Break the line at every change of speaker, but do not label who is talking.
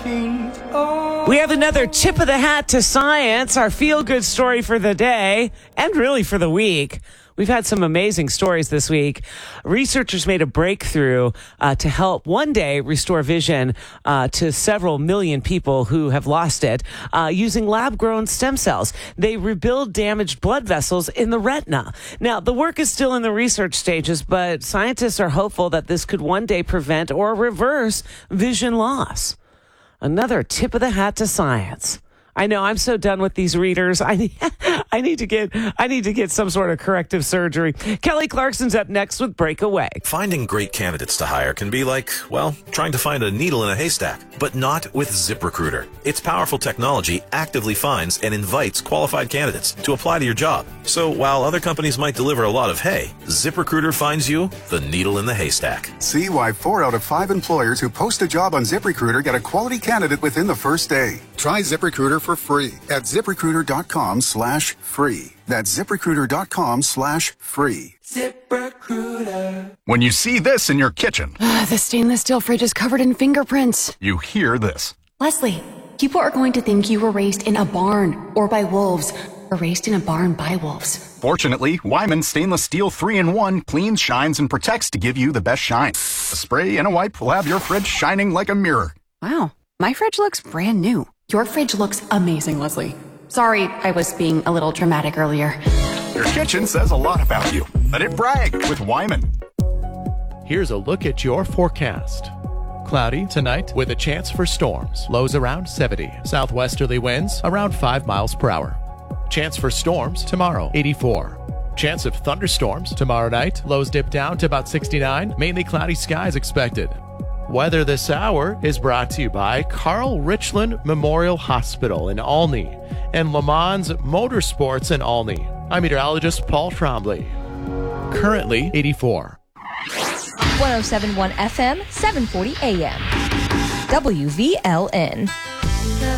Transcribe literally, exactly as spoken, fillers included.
We have another tip of the hat to science, our feel-good story for the day, and really for the week. We've had some amazing stories this week. Researchers made a breakthrough uh, to help one day restore vision uh, to several million people who have lost it uh, using lab-grown stem cells. They rebuild damaged blood vessels in the retina. Now, the work is still in the research stages, but scientists are hopeful that this could one day prevent or reverse vision loss. Another tip of the hat to science. I know, I'm so done with these readers. I need, I need to get I need to get some sort of corrective surgery. Kelly Clarkson's up next with Breakaway.
Finding great candidates to hire can be like, well, trying to find a needle in a haystack, but not with ZipRecruiter. Its powerful technology actively finds and invites qualified candidates to apply to your job. So while other companies might deliver a lot of hay, ZipRecruiter finds you the needle in the haystack.
See why four out of five employers who post a job on ZipRecruiter get a quality candidate within the first day. Try ZipRecruiter for free at ZipRecruiter.com slash free. That's ZipRecruiter.com slash free.
ZipRecruiter. When you see this in your kitchen,
uh, the stainless steel fridge is covered in fingerprints.
You hear this.
Leslie, people are going to think you were raised in a barn or by wolves or raised in a barn by wolves.
Fortunately, Wyman Stainless Steel three in one cleans, shines, and protects to give you the best shine. A spray and a wipe will have your fridge shining like a mirror.
Wow, my fridge looks brand new. Your fridge looks amazing, Leslie. Sorry, I was being a little dramatic earlier.
Your kitchen says a lot about you. Let it brag with Wyman.
Here's a look at your forecast. Cloudy tonight with a chance for storms. Lows around seventy. Southwesterly winds around five miles per hour. Chance for storms tomorrow, eighty-four. Chance of thunderstorms tomorrow night. Lows dip down to about sixty-nine. Mainly cloudy skies expected. Weather this hour is brought to you by Carl Richland Memorial Hospital in Olney and Le Mans Motorsports in Olney. I'm meteorologist Paul Trombley. Currently eighty-four.
one oh seven point one F M, seven forty A M. W V L N.